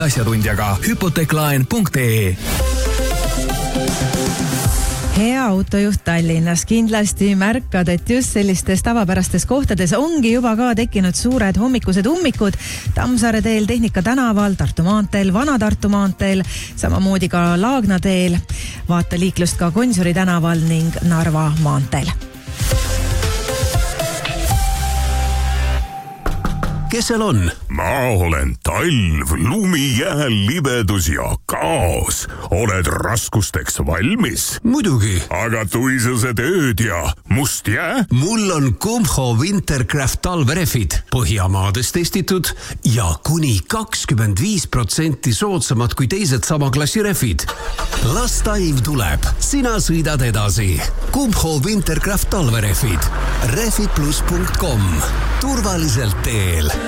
asjatundjaga hypoteeklaen.ee. Hea autojuht Tallinnas, kindlasti märkad, et just sellistes tavapärastes kohtades ongi juba ka tekkinud suured hommikused ummikud Tammsaare teel, Tehnika tänaval, Tartu maanteel, Vana-Tartu maanteel, samamoodi ka Laagna teel, vaata liiklust ka Gonsiori tänaval ning Narva maanteel. Kes seal on? Ma olen talv, lumi, jääl, libedus ja kaos. Oled raskusteks valmis? Muidugi. Aga tuisused ööd ja must jää? Mul on Kumho Wintercraft talverefid. Põhjamaades testitud ja kuni 25% soodsamad kui teised sama klassi refid. Las talv tuleb. Sina sõidad edasi. Kumho Wintercraft talverefid. refidplus.com. Turvaliselt teel.